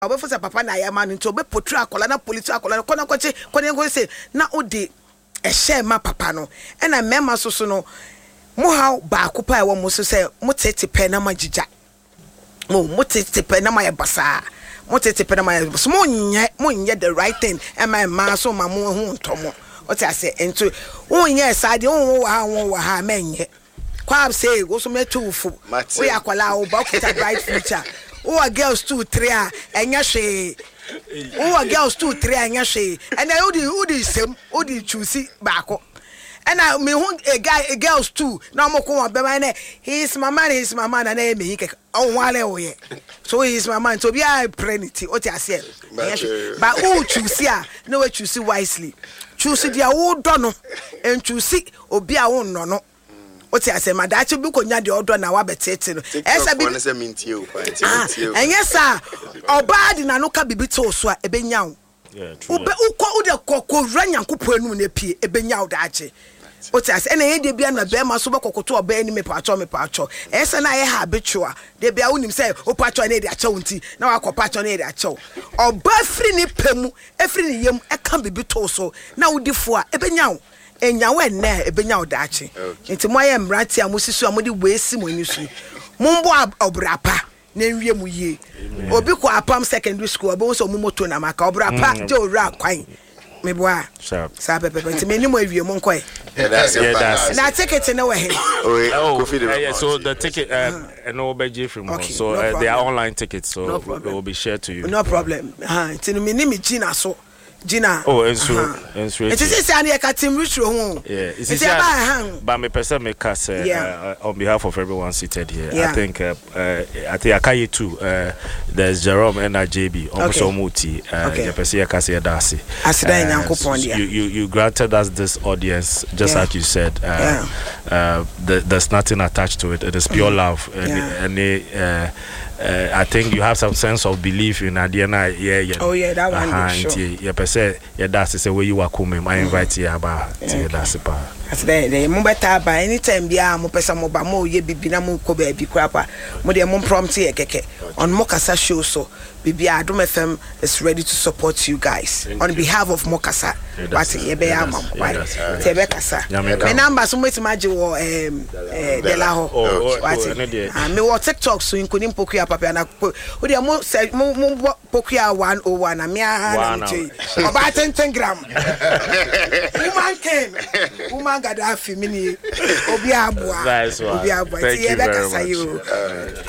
obefusa papa na ya man nti obepotru akola na police akola kona kwache kona say na odi ehye ma papa no e na mema so no mo how ba akopa e wo mo so say mo tete pe na magija mo tete pe na ma ye basa mo tete pe na ma ye so mo nye the right thing e ma so ma mo hu ntomo o ti ase ento wonye sade won wa ha menye kwa say go so metufu we akola o ba kuta bright future o girls 2 3 enya hwe o girls 2 3 enya hwe and odi sem odi choose baako and I me hu a girls 2 na mo ko be man he is my man na me he on wale o ye so he is my man to be a prenity o ti ase but who choose ya no we choose wisely choose dia wo do no and choose obi a wo no no oti ase madachi bi ko nya de odo na wa betete no esa bi enye sa oba di na no ka bibi to so a ebenya wo ube ukọ ude kokko ranyankopo anu na pie ebenya wo dachi oti ase na ye de bia na be ma so be kokoto oba ani me pacho esa na ye ha betua de bia wonim say o pacho na e de acha wonti na wa ko pacho na e de acha oba firi ni pemu efiri ni yem e ka bibi to so na wodifo a ebenya wo enyawe na ebenya odachi nti moye mrati amusisu amudi wesi monisu mumbo obrapa na nwie mu ye obi ko apam secondary school obo so mumoto na maka obrapa je ora kwan meboa sa pepe nti meni mo awie mo nkoe na ticket na we he so the ticket no obeje from so they are online tickets so they will be shared to you no problem nti no meni mi gina so Gina. Oh, and so it is an Akatim Ritual home. Yeah, it's but me person make us on behalf of everyone seated here. I think Akaye too. There's Jerome and JB. Also Muti. The person Akasia Dasi. You granted us this audience just like you said. There's nothing attached to it. It is pure love. I think you have some sense of belief in Adiana. Oh yeah, that one. Say that's the way you are coming. I invite you about that's the as the mobile by any time bia mo pesa mo ba mo ye bibi na mo ko ba bi krapa mo de mo prompt ye keke on Mokasa show so bibi Adom FM is ready to support you guys on behalf of Mokasa but ye be am right tebe kasa my number so meti maji wo de la ho me wo TikTok so inkonim pokua papa na o de mo pokua 101 na me a about 10 gram woman Gaddafi mini obi abua ti ye be kasa yo